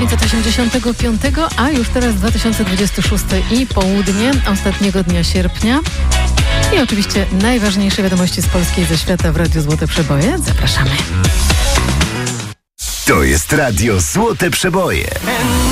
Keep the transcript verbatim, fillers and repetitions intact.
dziewięćset osiemdziesiątego piątego, a już teraz dwa tysiące dwudziesty szósty i południe ostatniego dnia sierpnia. I oczywiście najważniejsze wiadomości z Polski i ze świata w Radiu Złote Przeboje. Zapraszamy. To jest Radio Złote Przeboje.